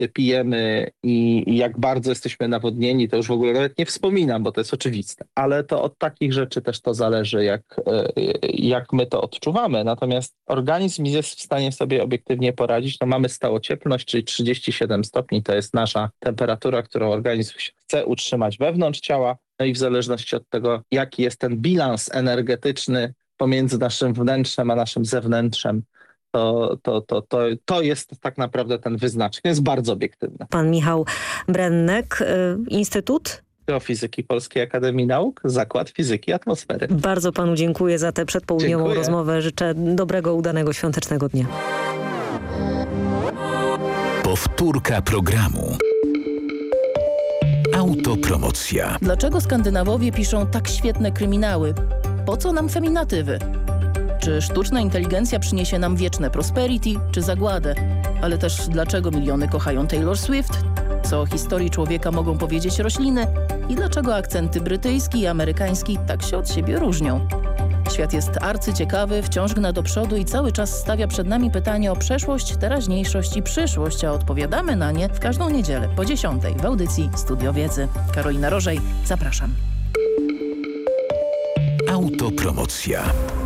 pijemy i jak bardzo jesteśmy nawodnieni, to już w ogóle nawet nie wspominam, bo to jest oczywiste. Ale to od takich rzeczy też to zależy, jak my to odczuwamy. Natomiast organizm jest w stanie sobie obiektywnie poradzić. No mamy stałocieplność, czyli 37 stopni to jest nasza temperatura, którą organizm chce utrzymać wewnątrz ciała. No i w zależności od tego, jaki jest ten bilans energetyczny pomiędzy naszym wnętrzem a naszym zewnętrzem, to jest tak naprawdę ten wyznacznik. To jest bardzo obiektywne. Pan Michał Brennek, Instytut Geofizyki Polskiej Akademii Nauk, Zakład Fizyki Atmosfery. Bardzo panu dziękuję za tę przedpołudniową Dziękuję. rozmowę. Życzę dobrego, udanego świątecznego dnia. Powtórka programu. Autopromocja. Dlaczego Skandynawowie piszą tak świetne kryminały? Po co nam feminatywy? Czy sztuczna inteligencja przyniesie nam wieczne prosperity, czy zagładę? Ale też dlaczego miliony kochają Taylor Swift? Co o historii człowieka mogą powiedzieć rośliny? I dlaczego akcenty brytyjski i amerykański tak się od siebie różnią? Świat jest arcyciekawy, wciąż gna do przodu i cały czas stawia przed nami pytanie o przeszłość, teraźniejszość i przyszłość, a odpowiadamy na nie w każdą niedzielę po 10:00 w audycji Studio Wiedzy. Karolina Rożej, zapraszam. Autopromocja.